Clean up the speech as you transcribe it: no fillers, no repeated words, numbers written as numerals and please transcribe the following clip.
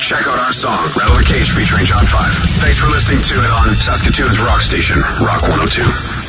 check out our song, Rattle the Cage featuring John 5. Thanks for listening to it on Saskatoon's rock station, Rock 102.